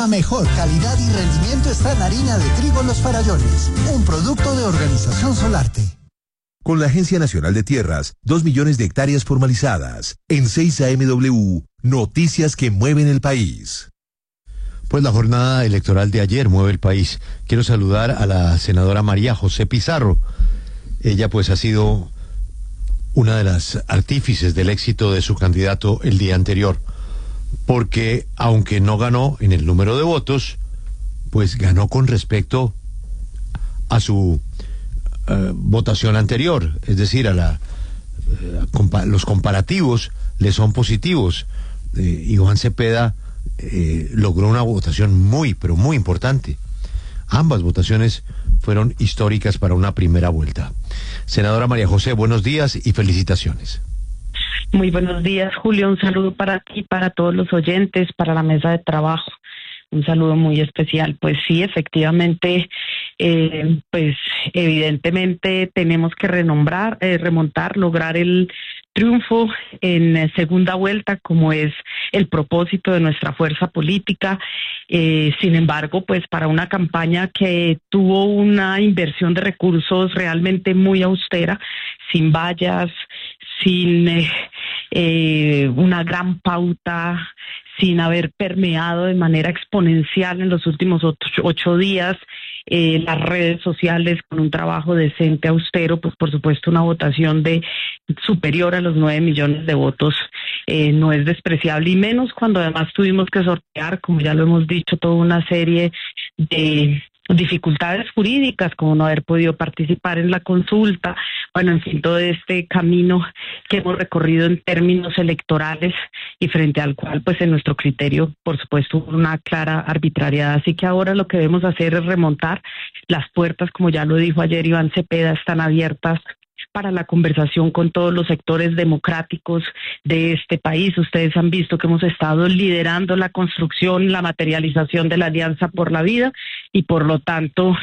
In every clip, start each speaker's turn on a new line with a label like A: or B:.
A: La mejor calidad y rendimiento está en harina de trigo Los Farallones, un producto de Organización Solarte.
B: Con la Agencia Nacional de Tierras, 2 millones de hectáreas formalizadas. En 6 AMW, noticias que mueven el país.
C: Pues la jornada electoral de ayer mueve el país. Quiero saludar a la senadora María José Pizarro. Ella pues ha sido una de las artífices del éxito de su candidato el día anterior. Porque aunque no ganó en el número de votos, pues ganó con respecto a su votación anterior, es decir, los comparativos le son positivos. Iván Cepeda logró una votación muy, pero muy importante. Ambas votaciones fueron históricas para una primera vuelta. Senadora María José, buenos días y felicitaciones.
D: Muy buenos días, Julio. Un saludo para ti, para todos los oyentes, para la mesa de trabajo. Un saludo muy especial. Pues sí, efectivamente, pues evidentemente tenemos que remontar, lograr el triunfo en segunda vuelta, como es el propósito de nuestra fuerza política. Sin embargo, pues para una campaña que tuvo una inversión de recursos realmente muy austera, sin vallas, sin una gran pauta, sin haber permeado de manera exponencial en los últimos 8 días las redes sociales, con un trabajo decente, austero, pues por supuesto una votación de superior a los 9 millones de votos no es despreciable, y menos cuando además tuvimos que sortear, como ya lo hemos dicho, toda una serie de dificultades jurídicas, como no haber podido participar en la consulta, bueno, en fin, todo este camino que hemos recorrido en términos electorales y frente al cual, pues en nuestro criterio, por supuesto, una clara arbitrariedad. Así que ahora lo que debemos hacer es remontar. Las puertas, como ya lo dijo ayer Iván Cepeda, están abiertas para la conversación con todos los sectores democráticos de este país. Ustedes han visto que hemos estado liderando la construcción, la materialización de la Alianza por la Vida, y por lo tanto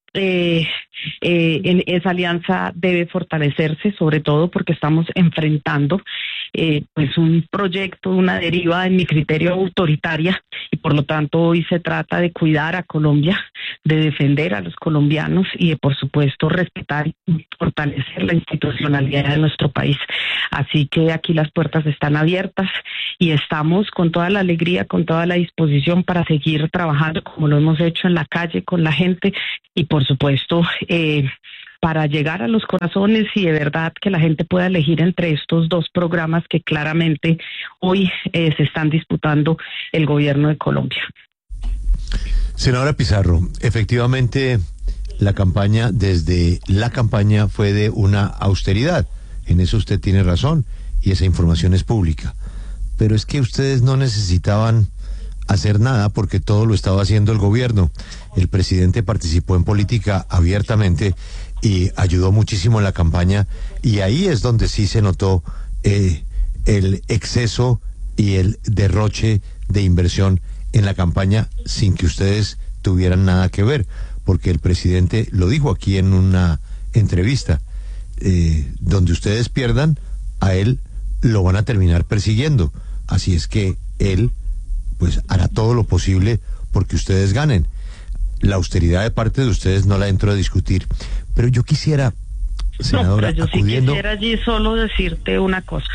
D: en esa alianza debe fortalecerse, sobre todo porque estamos enfrentando pues un proyecto, una deriva en mi criterio autoritaria, y por lo tanto hoy se trata de cuidar a Colombia, de defender a los colombianos y de por supuesto respetar y fortalecer la institucionalidad de nuestro país. Así que aquí las puertas están abiertas y estamos con toda la alegría, con toda la disposición para seguir trabajando como lo hemos hecho en la calle con la gente, y por supuesto para llegar a los corazones y de verdad que la gente pueda elegir entre estos dos programas que claramente hoy se están disputando el gobierno de Colombia.
C: Senadora Pizarro, efectivamente desde la campaña fue de una austeridad. En eso usted tiene razón y esa información es pública. Pero es que ustedes no necesitaban hacer nada porque todo lo estaba haciendo el gobierno. El presidente participó en política abiertamente y ayudó muchísimo en la campaña, y ahí es donde sí se notó el exceso y el derroche de inversión en la campaña sin que ustedes tuvieran nada que ver, porque el presidente lo dijo aquí en una entrevista, donde ustedes pierdan, a él lo van a terminar persiguiendo, así es que él pues hará todo lo posible porque ustedes ganen. La austeridad de parte de ustedes no la entro a discutir, pero yo quisiera, senadora,
D: yo sí quisiera allí solo decirte una cosa.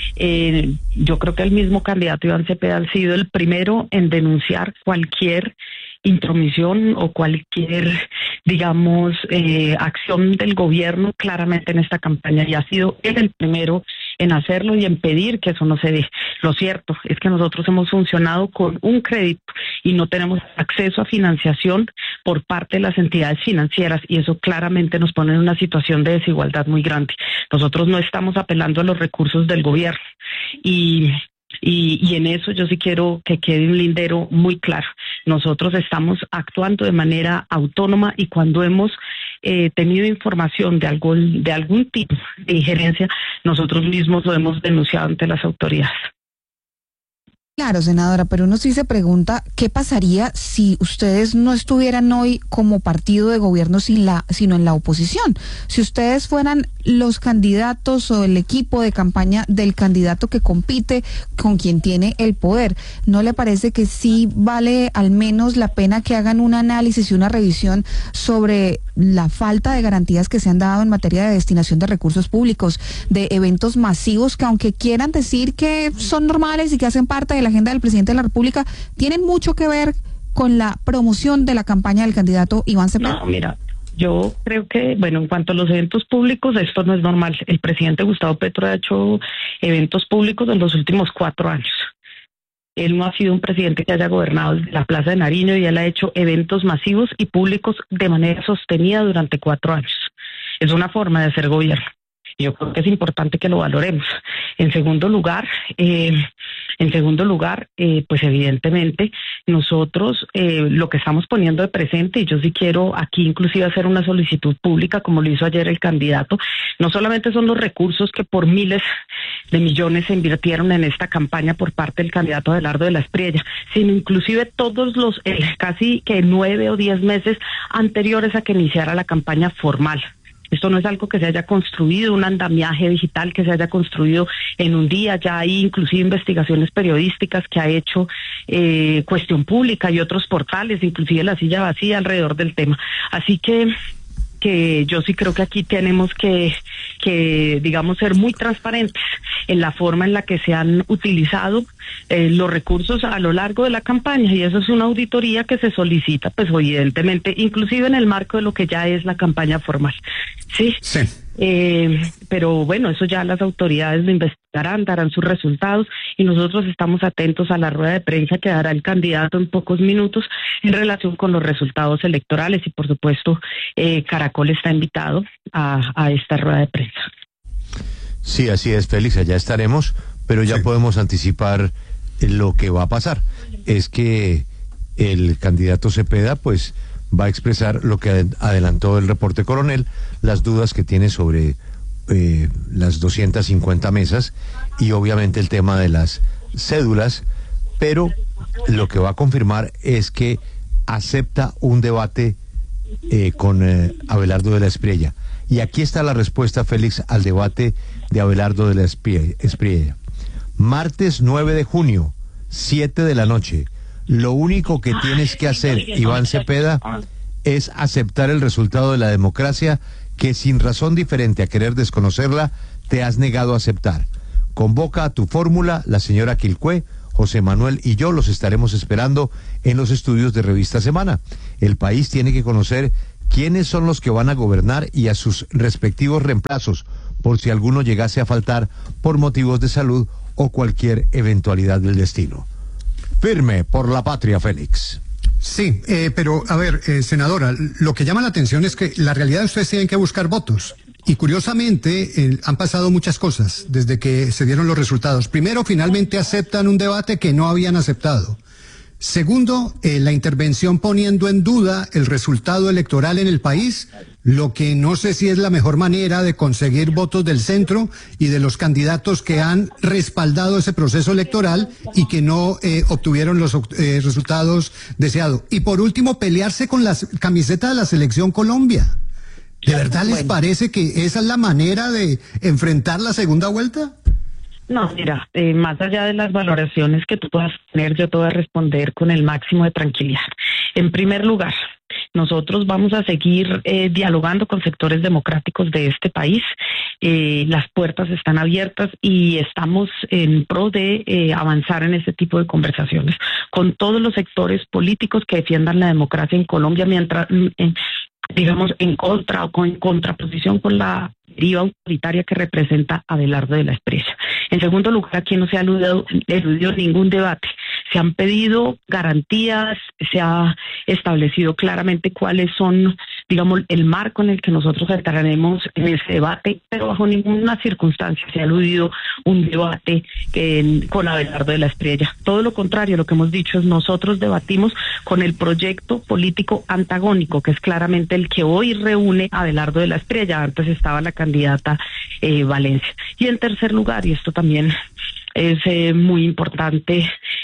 D: Yo creo que el mismo candidato Iván Cepeda ha sido el primero en denunciar cualquier intromisión o cualquier, digamos, acción del gobierno claramente en esta campaña, y ha sido él el primero en hacerlo y en pedir que eso no se dé. Lo cierto es que nosotros hemos funcionado con un crédito y no tenemos acceso a financiación por parte de las entidades financieras, y eso claramente nos pone en una situación de desigualdad muy grande. Nosotros no estamos apelando a los recursos del gobierno, y en eso yo sí quiero que quede un lindero muy claro. Nosotros estamos actuando de manera autónoma, y cuando hemos tenido información de algún tipo de injerencia, nosotros mismos lo hemos denunciado ante las autoridades.
E: Claro, senadora, pero uno sí se pregunta qué pasaría si ustedes no estuvieran hoy como partido de gobierno sino en la oposición. Si ustedes fueran los candidatos o el equipo de campaña del candidato que compite con quien tiene el poder, ¿no le parece que sí vale al menos la pena que hagan un análisis y una revisión sobre la falta de garantías que se han dado en materia de destinación de recursos públicos, de eventos masivos que, aunque quieran decir que son normales y que hacen parte de la agenda del presidente de la República, tienen mucho que ver con la promoción de la campaña del candidato Iván Cepeda?
D: No, mira, yo creo que, bueno, en cuanto a los eventos públicos, esto no es normal. El presidente Gustavo Petro ha hecho eventos públicos en los últimos 4 años. Él no ha sido un presidente que haya gobernado desde la Plaza de Nariño, y él ha hecho eventos masivos y públicos de manera sostenida durante 4 años. Es una forma de hacer gobierno. Yo creo que es importante que lo valoremos. En segundo lugar, pues evidentemente nosotros lo que estamos poniendo de presente, y yo sí quiero aquí inclusive hacer una solicitud pública, como lo hizo ayer el candidato, no solamente son los recursos que por miles de millones se invirtieron en esta campaña por parte del candidato Abelardo de la Espriella, sino inclusive todos los casi que 9 o 10 meses anteriores a que iniciara la campaña formal. Esto no es algo que se haya construido, un andamiaje digital que se haya construido en un día. Ya hay inclusive investigaciones periodísticas que ha hecho Cuestión Pública y otros portales, inclusive La Silla Vacía, alrededor del tema. Así que yo sí creo que aquí tenemos que digamos, ser muy transparentes en la forma en la que se han utilizado los recursos a lo largo de la campaña, y eso es una auditoría que se solicita, pues evidentemente, inclusive en el marco de lo que ya es la campaña formal. Sí. Pero bueno, eso ya las autoridades lo investigarán, darán sus resultados, y nosotros estamos atentos a la rueda de prensa que dará el candidato en pocos minutos en relación con los resultados electorales, y por supuesto Caracol está invitado a esta rueda de prensa.
C: Sí, así es, Félix, allá estaremos, pero ya podemos anticipar lo que va a pasar. Es que el candidato Cepeda pues va a expresar lo que adelantó el reporte coronel, las dudas que tiene sobre las 250 mesas y obviamente el tema de las cédulas, pero lo que va a confirmar es que acepta un debate con Abelardo de la Espriella. Y aquí está la respuesta, Félix, al debate de Abelardo de la Espriella. Martes 9 de junio, 7 de la noche. Lo único que tienes que hacer, Iván Cepeda, es aceptar el resultado de la democracia que, sin razón diferente a querer desconocerla, te has negado a aceptar. Convoca a tu fórmula, la señora Quilcué, José Manuel y yo los estaremos esperando en los estudios de Revista Semana. El país tiene que conocer quiénes son los que van a gobernar y a sus respectivos reemplazos, por si alguno llegase a faltar por motivos de salud o cualquier eventualidad del destino. Firme por la patria, Félix.
F: Sí, pero a ver, senadora, lo que llama la atención es que la realidad ustedes tienen que buscar votos. Y curiosamente han pasado muchas cosas desde que se dieron los resultados. Primero, finalmente aceptan un debate que no habían aceptado. Segundo, la intervención poniendo en duda el resultado electoral en el país, lo que no sé si es la mejor manera de conseguir votos del centro y de los candidatos que han respaldado ese proceso electoral y que no obtuvieron los resultados deseados. Y por último, pelearse con la camiseta de la Selección Colombia. ¿De verdad les parece que esa es la manera de enfrentar la segunda vuelta?
D: No, mira, más allá de las valoraciones que tú puedas tener, yo te voy a responder con el máximo de tranquilidad. En primer lugar, nosotros vamos a seguir dialogando con sectores democráticos de este país. Las puertas están abiertas y estamos en pro de avanzar en este tipo de conversaciones con todos los sectores políticos que defiendan la democracia en Colombia, mientras digamos, en contra o en contraposición con la deriva autoritaria que representa Abelardo de la Espriella. En segundo lugar, aquí no se ha eludido ningún debate. Se han pedido garantías, se ha establecido claramente cuáles son, digamos, el marco en el que nosotros entraremos en ese debate, pero bajo ninguna circunstancia se ha eludido un debate con Abelardo de la Espriella. Todo lo contrario, lo que hemos dicho es nosotros debatimos con el proyecto político antagónico, que es claramente el que hoy reúne a Abelardo de la Espriella. Antes estaba la candidata Valencia. Y en tercer lugar, y esto también es muy importante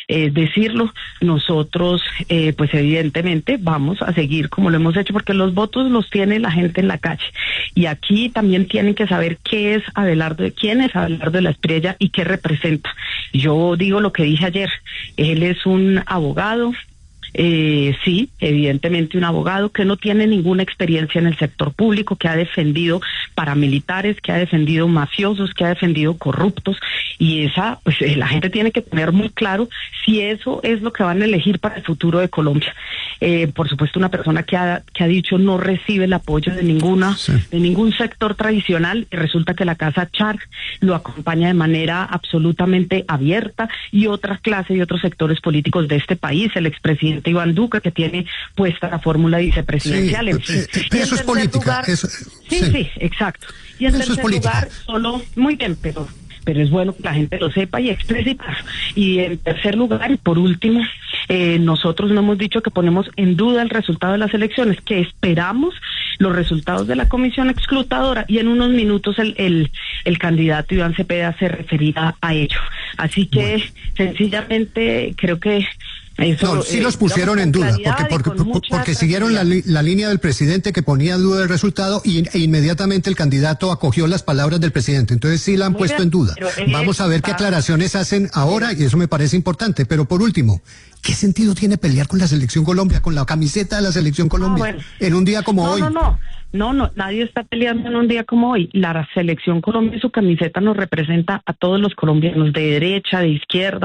D: decirlo. Nosotros, pues evidentemente vamos a seguir como lo hemos hecho, porque los votos los tiene la gente en la calle. Y aquí también tienen que saber quién es Abelardo de la Espriella y qué representa. Yo digo lo que dije ayer, él es un abogado, sí, evidentemente un abogado que no tiene ninguna experiencia en el sector público, que ha defendido paramilitares, que ha defendido mafiosos, que ha defendido corruptos, y pues la gente tiene que tener muy claro si eso es lo que van a elegir para el futuro de Colombia. Por supuesto, una persona que ha dicho no recibe el apoyo de ningún sector tradicional, y resulta que la Casa Char lo acompaña de manera absolutamente abierta, y otra clase y otros sectores políticos de este país, el expresidente Iván Duque, que tiene puesta la fórmula vicepresidencial.
F: Eso es política.
D: Sí, exacto. Y en tercer lugar, muy bien, pero es bueno que la gente lo sepa y exprese. Y en tercer lugar, y por último, nosotros no hemos dicho que ponemos en duda el resultado de las elecciones, que esperamos los resultados de la comisión exclutadora, y en unos minutos el candidato Iván Cepeda se referirá a ello. Así que sencillamente creo que eso,
F: sí los pusieron en duda, porque siguieron la línea del presidente, que ponía en duda el resultado, e inmediatamente el candidato acogió las palabras del presidente. Entonces sí la han puesto en duda. Vamos a ver qué aclaraciones hacen ahora, y eso me parece importante. Pero por último, ¿qué sentido tiene pelear con la Selección Colombia, con la camiseta de la Selección Colombia, en un día como hoy?
D: No, nadie está peleando en un día como hoy. La Selección Colombia y su camiseta nos representa a todos los colombianos, de derecha, de izquierda,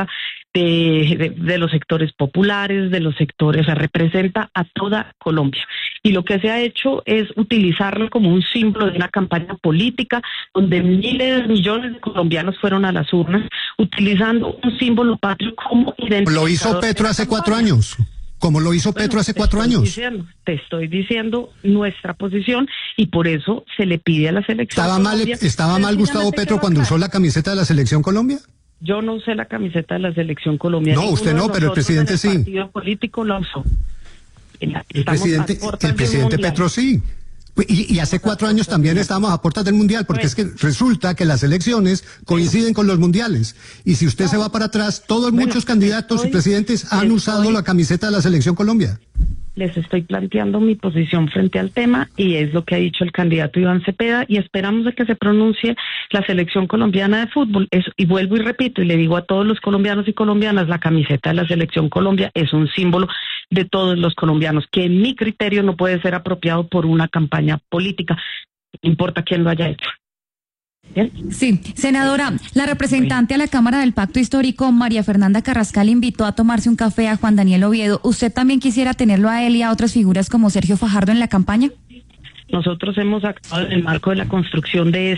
D: de los sectores populares, de los sectores, o sea, representa a toda Colombia. Y lo que se ha hecho es utilizarlo como un símbolo de una campaña política, donde millones de colombianos fueron a las urnas, utilizando un símbolo patrio como identificador.
F: Lo hizo Petro hace 4 años. Como lo hizo Petro hace 4 años.
D: Te estoy diciendo nuestra posición, y por eso se le pide a la Selección Colombia.
F: ¿Estaba mal Gustavo Petro cuando usó la camiseta de la Selección Colombia?
D: Yo no usé la camiseta de la Selección Colombia.
F: No, usted no, pero el presidente sí.
D: El partido político la usó.
F: El presidente Petro sí. Y hace 4 años también estábamos a puertas del Mundial, porque es que resulta que las elecciones coinciden con los mundiales. Y si usted se va para atrás, muchos candidatos y presidentes han usado la camiseta de la Selección Colombia.
D: Les estoy planteando mi posición frente al tema, y es lo que ha dicho el candidato Iván Cepeda, y esperamos de que se pronuncie la Selección Colombiana de Fútbol. Y vuelvo y repito, y le digo a todos los colombianos y colombianas, la camiseta de la Selección Colombia es un símbolo de todos los colombianos, que en mi criterio no puede ser apropiado por una campaña política, no importa quién lo haya hecho. ¿Bien?
G: Sí, senadora, la representante a la Cámara del Pacto Histórico, María Fernanda Carrascal, invitó a tomarse un café a Juan Daniel Oviedo. ¿Usted también quisiera tenerlo a él y a otras figuras como Sergio Fajardo en la campaña?
D: Nosotros hemos actuado en el marco de la construcción de